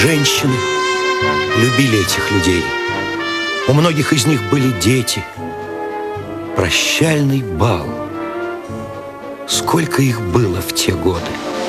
Женщины любили этих людей. У многих из них были дети. Прощальный бал. Сколько их было в те годы?